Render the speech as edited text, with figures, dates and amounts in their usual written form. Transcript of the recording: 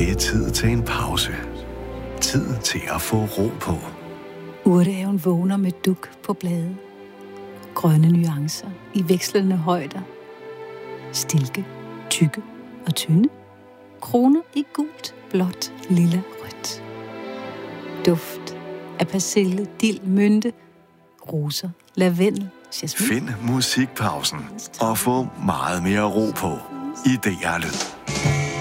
Det er tid til en pause. Tid til at få ro på. Urtehaven vågner med duk på blade. Grønne nuancer i vekslende højder. Stilke, tykke og tynde. Kroner i gult, blåt, lilla, rødt. Duft af persille, dild, mynte, roser, lavendel, jasmin. Find musikpausen og få meget mere ro på i DR Lyd.